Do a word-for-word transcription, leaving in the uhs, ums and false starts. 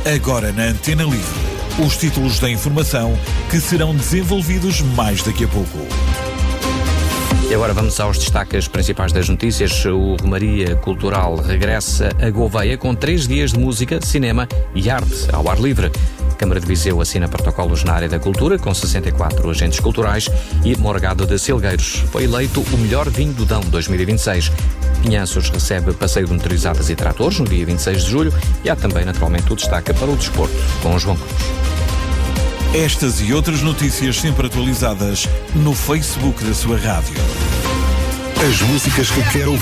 Agora na Antena Livre, os títulos da informação que serão desenvolvidos mais daqui a pouco. E agora vamos aos destaques principais das notícias. O Romaria Cultural regressa a Gouveia com três dias de música, cinema e arte ao ar livre. A Câmara de Viseu assina protocolos na área da cultura com sessenta e quatro agentes culturais e Morgado de Silgueiros foi eleito o melhor vinho do Dão dois mil e vinte e seis. Pinhanços recebe passeio de motorizadas e tratores no dia vinte e seis de julho e há também naturalmente o destaque para o desporto com o João Cruz. Estas e outras notícias sempre atualizadas no Facebook da sua rádio. As músicas que quero ouvir.